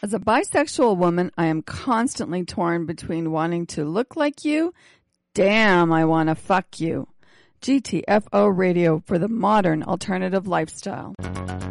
As a bisexual woman, I am constantly torn between wanting to look like you. Damn, I want to fuck you. GTFO Radio for the modern alternative lifestyle.